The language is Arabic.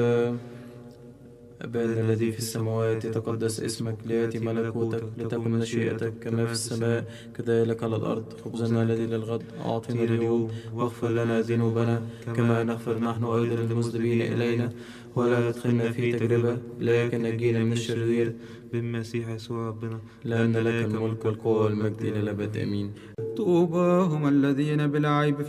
أبانا الذي في السماوات، يتقدس اسمك، ليأتي ملكوتك، لتكن مشيئتك كما في السماء كذلك على الأرض. خبزنا الذي للغد أعطنا اليوم، واغفر لنا ذنوبنا كما نغفر نحن أيضا للمذنبين إلينا، ولا تدخلنا في تجربة لكن نجينا من الشرير، بالمسيح يسوع ربنا، لأن لك الملك والقوة والمجد إلى الأبد. آمين. طوبى هم الذين بلا عيب